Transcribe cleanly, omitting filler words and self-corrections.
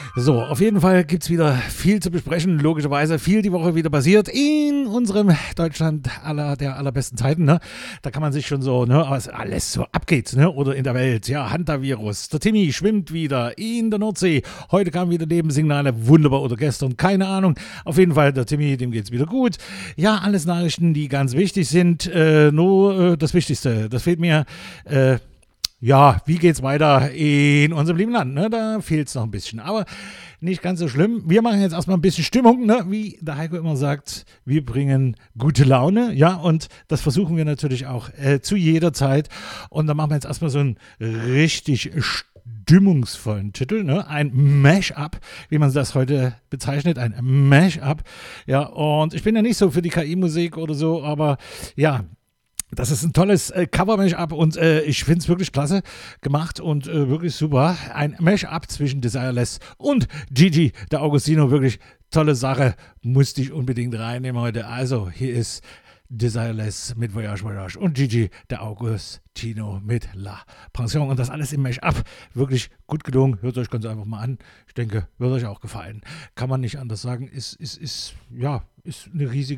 So, auf jeden Fall gibt es wieder viel zu besprechen, logischerweise viel die Woche wieder passiert in unserem Deutschland der allerbesten Zeiten, ne? Da kann man sich schon so, ne, was alles so abgeht, ne? Oder in der Welt, ja, Hantavirus, der Timmy schwimmt wieder in der Nordsee, heute kamen wieder Nebensignale, wunderbar, oder gestern, keine Ahnung, auf jeden Fall, der Timmy, dem geht's wieder gut, ja, alles Nachrichten, die ganz wichtig sind, nur das Wichtigste, das fehlt mir, ja, wie geht's weiter in unserem lieben Land? Ne? Da fehlt es noch ein bisschen, aber nicht ganz so schlimm. Wir machen jetzt erstmal ein bisschen Stimmung, ne? Wie der Heiko immer sagt, wir bringen gute Laune, ja, und das versuchen wir natürlich auch zu jeder Zeit. Und da machen wir jetzt erstmal so einen richtig stimmungsvollen Titel, ne? Ein Mash-up, wie man das heute bezeichnet, ein Mash-up, ja, und ich bin ja nicht so für die KI-Musik oder so, aber ja, das ist ein tolles Cover-Mash-up und ich finde es wirklich klasse gemacht und wirklich super. Ein Mash-up zwischen Desireless und Gigi, der Augustino, wirklich tolle Sache, musste ich unbedingt reinnehmen heute. Also hier ist Desireless mit Voyage Voyage und Gigi, der Augustino mit La Pension und das alles im Mash-up. Wirklich gut gelungen, hört euch ganz einfach mal an. Ich denke, wird euch auch gefallen. Kann man nicht anders sagen, ist eine